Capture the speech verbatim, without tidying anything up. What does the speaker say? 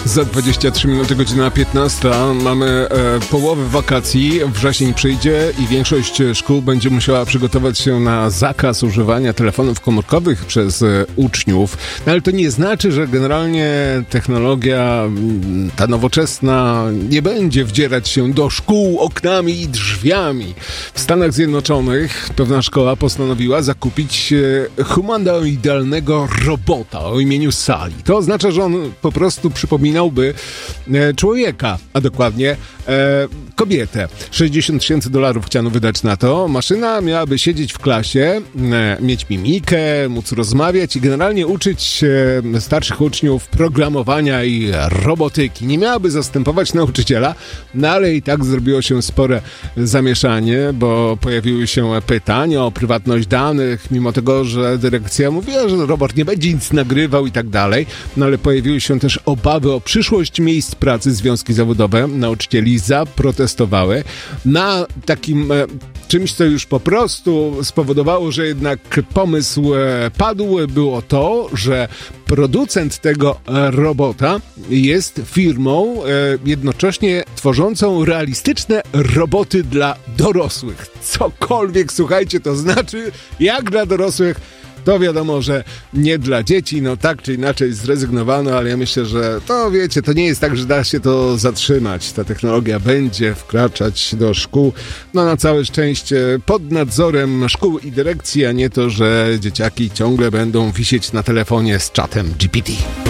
Za dwadzieścia trzy minuty, godzina piętnasta. Mamy e, połowę wakacji. Wrzesień przyjdzie i większość szkół będzie musiała przygotować się na zakaz używania telefonów komórkowych przez e, uczniów. No, ale to nie znaczy, że generalnie technologia, ta nowoczesna, nie będzie wdzierać się do szkół oknami i drzwiami. W Stanach Zjednoczonych pewna szkoła postanowiła zakupić e, humanoidalnego robota o imieniu Sally. To oznacza, że on po prostu przypominałby e, człowieka, a dokładnie e, kobietę. sześćdziesiąt tysięcy dolarów chciano wydać na to. Maszyna miałaby siedzieć w klasie, e, mieć mimikę, móc rozmawiać i generalnie uczyć e, starszych uczniów programowania i robotyki. Nie miałaby zastępować nauczyciela, no ale i tak zrobiło się spore zamieszanie, bo pojawiły się pytania o prywatność danych, mimo tego, że dyrekcja mówiła, że robot nie będzie nic nagrywał i tak dalej, no ale pojawiły się też obawy o przyszłość miejsc pracy. Związki zawodowe nauczycieli zaprotestowały. Na takim e, czymś, co już po prostu spowodowało, że jednak pomysł e, padł, było to, że producent tego e, robota jest firmą e, jednocześnie tworzącą realistyczne roboty dla dorosłych. Cokolwiek, słuchajcie, to znaczy, jak dla dorosłych, to wiadomo, że nie dla dzieci, no tak czy inaczej zrezygnowano, ale ja myślę, że to wiecie, to nie jest tak, że da się to zatrzymać. Ta technologia będzie wkraczać do szkół, no na całe szczęście pod nadzorem szkół i dyrekcji, a nie to, że dzieciaki ciągle będą wisieć na telefonie z czatem G P T.